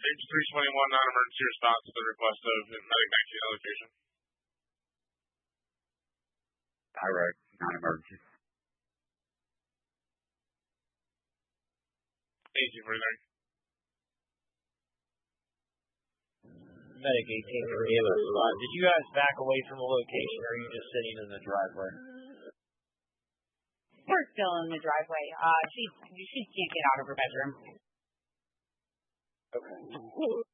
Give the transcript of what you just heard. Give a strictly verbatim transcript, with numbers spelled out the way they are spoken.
three twenty-one non-emergency response to the request of medic nineteen location. Direct, non-emergency. eighteen forty-nine. Medic eighteen for the other spot. Did you guys back away from the location, or are you just sitting in the driveway? We're still in the driveway. Uh, she she can't get out of her bedroom. Okay.